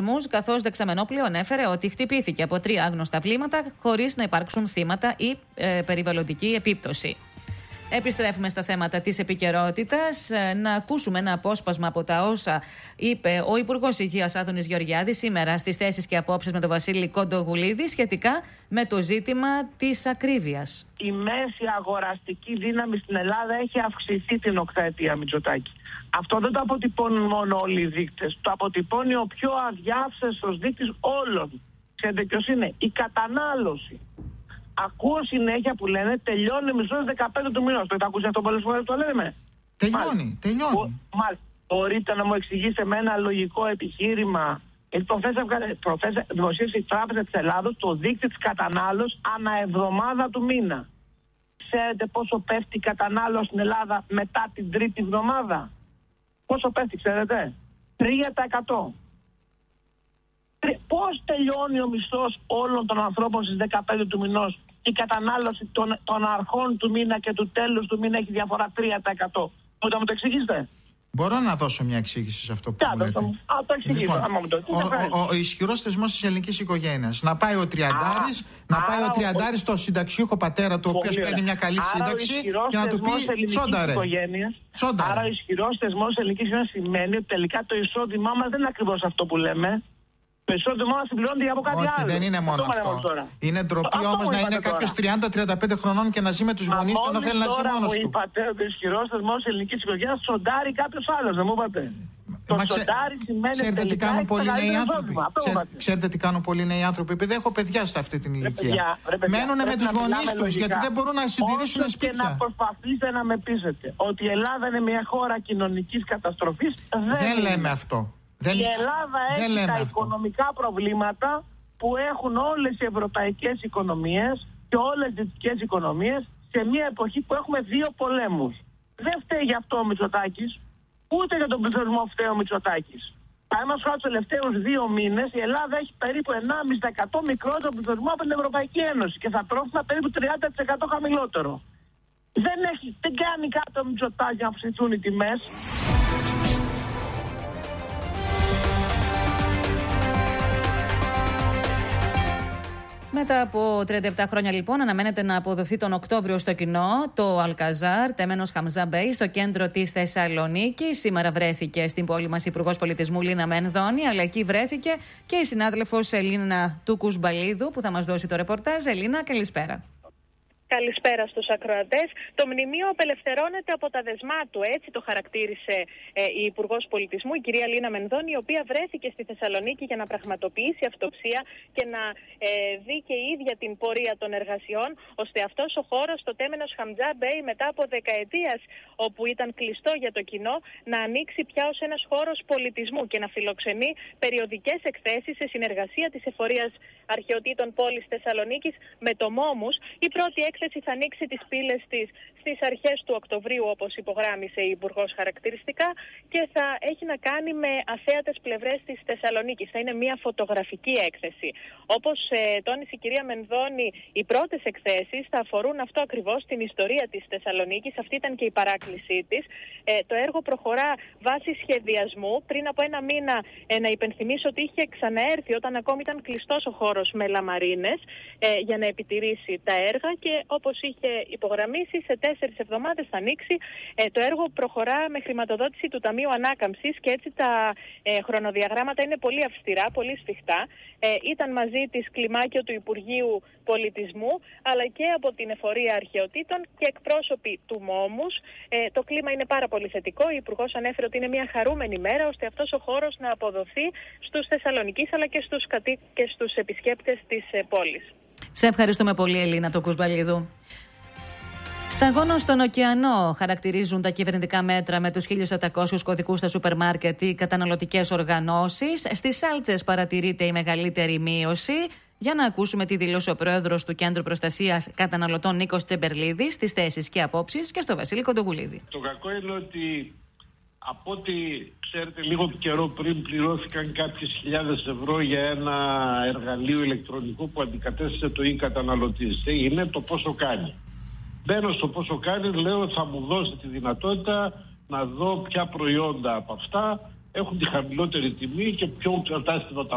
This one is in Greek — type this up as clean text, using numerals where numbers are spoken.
πολέμους, καθώς Δεξαμενόπουλο ανέφερε ότι χτυπήθηκε από 3 άγνωστα βλήματα χωρίς να υπάρξουν θύματα ή περιβαλλοντική επίπτωση. Επιστρέφουμε στα θέματα της επικαιρότητας. Να ακούσουμε ένα απόσπασμα από τα όσα είπε ο Υπουργός Υγείας Άδωνης Γεωργιάδης σήμερα στις θέσεις και απόψεις με τον Βασίλη Κοντογουλίδη σχετικά με το ζήτημα της ακρίβειας. Η μέση αγοραστική δύναμη στην Ελλάδα έχει αυξηθεί την οκταετία Μητσοτάκη. Αυτό δεν το αποτυπώνουν μόνο όλοι οι δείκτες. Το αποτυπώνει ο πιο αδιάφθαστος δείκτης όλων. Ξέρετε ποιος είναι? Η κατανάλωση. Ακούω συνέχεια που λένε τελειώνει μισθός 15 του μηνός. Το έχετε ακούσει αυτό πολλές φορές, το λέμε? Τελειώνει. Μάλιστα. Μπορείτε να μου εξηγήσετε με ένα λογικό επιχείρημα? Προχθές δημοσίευσε η Τράπεζα της Ελλάδος το δείκτη της κατανάλωσης ανά εβδομάδα του μήνα. Ξέρετε πόσο πέφτει η κατανάλωση στην Ελλάδα μετά την τρίτη εβδομάδα? Πόσο πέφτει, ξέρετε? 3%. Πώς τελειώνει ο μισθός όλων των ανθρώπων στις 15 του μηνός? Η κατανάλωση των αρχών του μήνα και του τέλους του μήνα έχει διαφορά 3%. Μπορείτε να μου το εξηγήσετε? Μπορώ να δώσω μια εξήγηση σε αυτό που λέτε. Το εξηγήσω. Λοιπόν, ο ισχυρός θεσμός της ελληνικής οικογένειας. Να πάει ο τριαντάρης στο συνταξιούχο πατέρα του, ο οποίος παίρνει μια καλή σύνταξη και να του πει τσόνταρε. Άρα ο ισχυρός θεσμός της ελληνικής οικογένειας σημαίνει ότι τελικά το εισόδημά μας δεν είναι ακριβώς αυτό που λέμε. Το εισόδημά μας συμπληρώνεται από κάτι άλλο. Όχι, δεν είναι μόνο αυτό. Είναι ντροπή όμως να είναι κάποιος 30-35 χρονών και να ζει με τους γονείς του ενώ θέλει να ζει μόνος του. Μου είπατε ότι ο ισχυρός θεσμός της ελληνικής οικογένειας τσοντάρει κάποιος άλλος, δεν μου είπατε? Το τσοντάρι σημαίνει τελικά έχει μεγαλύτερο εισόδημα. Ξέρετε τι κάνουν πολλοί νέοι άνθρωποι? Επειδή έχω παιδιά σε αυτή την ηλικία. Μένουν με τους γονείς τους γιατί δεν μπορούν να συντηρήσουν σπίτια. Και να προσπαθείτε να με πείσετε ότι η Ελλάδα είναι μια χώρα κοινωνικής καταστροφής, δεν λέμε αυτό. Η Ελλάδα έχει τα οικονομικά προβλήματα που έχουν όλες οι ευρωπαϊκές οικονομίες και όλες οι δυτικές οικονομίες σε μια εποχή που έχουμε 2 πολέμους. Δεν φταίει γι' αυτό ο Μητσοτάκης, ούτε για τον πληθωρισμό φταίει ο Μητσοτάκης. Παραδείγματος χάρη τους τελευταίους 2 μήνες η Ελλάδα έχει περίπου 1,5% μικρότερο πληθωρισμό από την Ευρωπαϊκή Ένωση και θα τρόφιμα περίπου 30% χαμηλότερο. Δεν κάνει κάτι ο Μητσοτάκης να αυξηθούν οι τιμές. Μετά από 37 χρόνια, λοιπόν, αναμένεται να αποδοθεί τον Οκτώβριο στο κοινό το Αλκαζάρ, τέμενος Χαμζά Μπέι, στο κέντρο της Θεσσαλονίκης. Σήμερα βρέθηκε στην πόλη μας η Υπουργός Πολιτισμού Λίνα Μενδώνη, αλλά εκεί βρέθηκε και η συνάδελφος Ελίνα Τούκους-Μπαλίδου, που θα μας δώσει το ρεπορτάζ. Ελίνα, καλησπέρα. Καλησπέρα στους ακροατές. Το μνημείο απελευθερώνεται από τα δεσμά του, έτσι το χαρακτήρισε η Υπουργός Πολιτισμού, η κυρία Λίνα Μενδώνη, η οποία βρέθηκε στη Θεσσαλονίκη για να πραγματοποιήσει αυτοψία και να δει και η ίδια την πορεία των εργασιών, ώστε αυτός ο χώρος, το τέμενος Χαμζά Μπέι, μετά από δεκαετίας όπου ήταν κλειστό για το κοινό, να ανοίξει πια ως ένας χώρος πολιτισμού και να φιλοξενεί περιοδικές εκθέσεις σε συνεργασία της Εφορίας Αρχαιοτήτων Πόλης Θεσσαλονίκης με το Μόμους. Η πρώτη έκθεση θα ανοίξει τις πύλες της στις αρχές του Οκτωβρίου, όπως υπογράμμισε η Υπουργός χαρακτηριστικά, και θα έχει να κάνει με αθέατες πλευρές της Θεσσαλονίκης. Θα είναι μια φωτογραφική έκθεση. Όπως τόνισε η κυρία Μενδώνη, οι πρώτες εκθέσεις θα αφορούν αυτό ακριβώς, την ιστορία της Θεσσαλονίκης. Αυτή ήταν και η παράκλησή της. Το έργο προχωρά βάσει σχεδιασμού. Πριν από 1 μήνα, να υπενθυμίσω ότι είχε ξαναέρθει όταν ακόμη ήταν κλειστός ο χώρος με λαμαρίνες για να επιτηρήσει τα έργα, και όπως είχε υπογραμμίσει, σε 4 εβδομάδες θα ανοίξει. Το έργο προχωρά με χρηματοδότηση του Ταμείου Ανάκαμψης και έτσι τα χρονοδιαγράμματα είναι πολύ αυστηρά, πολύ σφιχτά. Ήταν μαζί της κλιμάκιο του Υπουργείου Πολιτισμού, αλλά και από την Εφορία Αρχαιοτήτων και εκπρόσωποι του Μόμους. Το κλίμα είναι πάρα πολύ θετικό. Η Υπουργός ανέφερε ότι είναι μια χαρούμενη μέρα, ώστε αυτός ο χώρος να αποδοθεί στους Θεσσαλονικείς αλλά και στους επισκέπτες της πόλης. Σε ευχαριστούμε πολύ, Ελίνα Τούκους-Μπαλίδου. Σταγόνο στον ωκεανό χαρακτηρίζουν τα κυβερνητικά μέτρα με τους 1.700 κωδικούς στα σούπερ μάρκετ ή καταναλωτικές οργανώσεις. Στις Σάλτσες παρατηρείται η μεγαλύτερη μείωση. Για να ακούσουμε τι δηλώσει ο πρόεδρος του Κέντρου Προστασίας Καταναλωτών Νίκος Τσεμπερλίδης στις θέσεις και απόψεις και στο Βασίλη Κοντογουλίδη. Το κακό είναι ότι από ό,τι ξέρετε, λίγο καιρό πριν πληρώθηκαν κάποιες χιλιάδες ευρώ για ένα εργαλείο ηλεκτρονικό που αντικατέστησε το e-καταναλωτής. Είναι το πόσο κάνει. Μπαίνω στο πόσο κάνει, λέω θα μου δώσει τη δυνατότητα να δω ποια προϊόντα από αυτά έχουν τη χαμηλότερη τιμή και ποιο κατάστημα τα